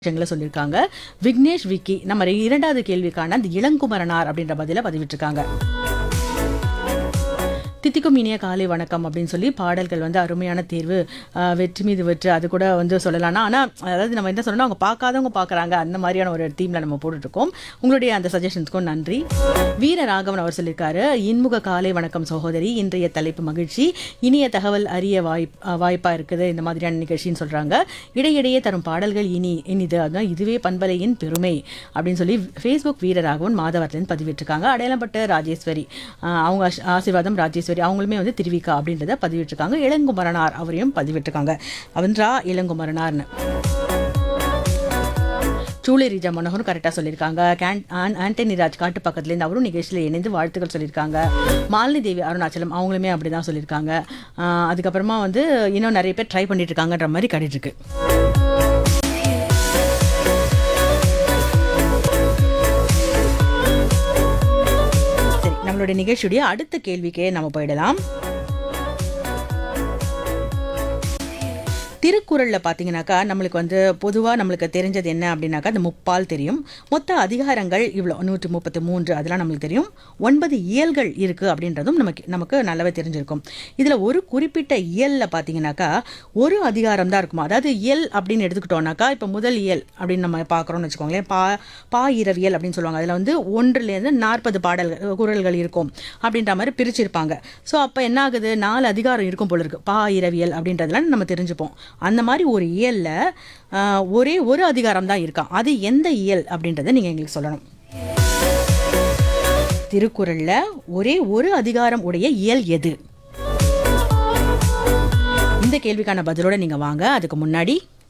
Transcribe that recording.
விஷயங்களை சொல்லியிருக்காங்க. விக்னேஷ் விக்கி நம்ம இரண்டாவது கேள்விக்கான அந்த இளங்குமரனார் அப்படின்ற பதில பதிவிட்டிருக்காங்க. தித்திக்கும் இனிய காலை வணக்கம் அப்படின்னு சொல்லி பாடல்கள் வந்து அருமையான தேர்வு, வெற்றி மீது வெற்றி அது கூட வந்து சொல்லலாம்னா, ஆனால் அதாவது நம்ம என்ன சொல்லணும், அவங்க பார்க்காதவங்க பார்க்குறாங்க அந்த மாதிரியான ஒரு தீமில் நம்ம போட்டுட்ருக்கோம். உங்களுடைய அந்த சஜஷன்ஸ்க்கும் நன்றி. வீரராகவன் அவர் சொல்லியிருக்காரு, இன்முக காலை வணக்கம் சகோதரி, இன்றைய தலைப்பு மகிழ்ச்சி, இனிய தகவல் அறிய வாய்ப்பாக இருக்குது இந்த மாதிரியான நிகழ்ச்சின்னு சொல்கிறாங்க. இடையிடையே தரும் பாடல்கள் இனிது, அதுதான் இதுவே பண்பலையின் பெருமை அப்படின்னு சொல்லி ஃபேஸ்புக் வீரராகவன் மாதவர்லேருந்து பதிவிட்டிருக்காங்க. அடையாளப்பட்ட ராஜேஸ்வரி, அவங்க ஆசீர்வாதம் ராஜேஸ்வரி அவங்களுமே வந்து திருவிக்கா அப்படின்றத பதிவிட்டிருக்காங்க. இளங்குமரனார் அவரையும் பதிவிட்டிருக்காங்க. அவன்றா இளங்குமரனார்னு. சூளேரிஜா மனோகரும் கரெக்டாக சொல்லியிருக்காங்க. ஆண்டனி ராஜ் காட்டு பக்கத்துலேருந்து அவரும் நிகழ்ச்சியில் இணைந்து வாழ்த்துக்கள் சொல்லியிருக்காங்க. மாலினி தேவி அருணாச்சலம் அவங்களுமே அப்படி தான் சொல்லியிருக்காங்க. அதுக்கப்புறமா வந்து இன்னும் நிறைய பேர் ட்ரை பண்ணிட்டு இருக்காங்கன்ற மாதிரி கடிட்டு நம்மளுடைய நிகழ்ச்சியுடைய அடுத்த கேள்விக்கே நம்ம போயிடலாம். திருக்குறளில் பார்த்தீங்கன்னாக்கா நம்மளுக்கு வந்து பொதுவாக நம்மளுக்கு தெரிஞ்சது என்ன அப்படின்னாக்கா அந்த முப்பால் தெரியும். மொத்த அதிகாரங்கள் இவ்வளோ 133 அதெல்லாம் நம்மளுக்கு தெரியும். 9 இயல்கள் இருக்குது அப்படின்றதும் நமக்கு நல்லாவே தெரிஞ்சிருக்கும். இதில் ஒரு குறிப்பிட்ட இயலில் பார்த்தீங்கன்னாக்கா ஒரு அதிகாரம் தான் இருக்குமா. அதாவது இயல் அப்படின்னு எடுத்துக்கிட்டோம்னாக்கா இப்போ முதல் இயல் அப்படின்னு நம்ம பார்க்குறோம்னு வச்சுக்கோங்களேன். பா இரவியல் அப்படின்னு சொல்லுவாங்க. அதில் வந்து 1லேருந்து 40 குறள்கள் இருக்கும் அப்படின்ற மாதிரி பிரிச்சிருப்பாங்க. ஸோ அப்போ என்ன ஆகுது, 4 அதிகாரம் இருக்கும் போல இருக்குது. பா இரவியல் அப்படின்றதுலாம் நம்ம தெரிஞ்சுப்போம். அந்த மாதிரி ஒரு இயலில் ஒரே ஒரு அதிகாரம் தான் இருக்கான். அது எந்த இயல் அப்படின்றத நீங்கள் எங்களுக்கு சொல்லணும். திருக்குறளில் ஒரே ஒரு அதிகாரம் உடைய இயல் எது? இந்த கேள்விக்கான பதிலோட நீங்கள் வாங்க. அதுக்கு முன்னாடி